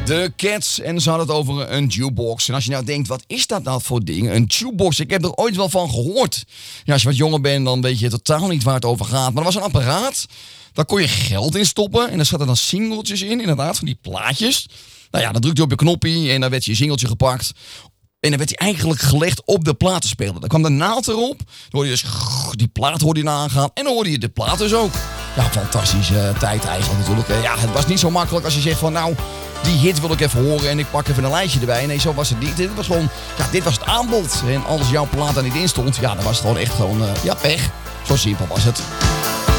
De Cats, en ze hadden het over een jukebox. En als je nou denkt, wat is dat nou voor ding? Een jukebox, ik heb er ooit wel van gehoord. Ja, als je wat jonger bent, dan weet je totaal niet waar het over gaat. Maar er was een apparaat, daar kon je geld in stoppen. En daar zaten dan singeltjes in, inderdaad, van die plaatjes. Nou ja, dan drukte je op je knoppie en dan werd je singeltje gepakt. En dan werd hij eigenlijk gelegd op de platenspeler. Dan kwam de naald erop. Dan hoorde je dus die plaat hoorde je aangaan. En dan hoorde je de plaat dus ook. Ja, fantastische tijd eigenlijk natuurlijk. Ja, het was niet zo makkelijk als je zegt van nou, die hit wil ik even horen en ik pak even een lijstje erbij. Nee, zo was het niet. Dit was gewoon, ja, dit was het aanbod. En als jouw plaat daar niet in stond, ja, dan was het gewoon echt gewoon, pech. Zo simpel was het.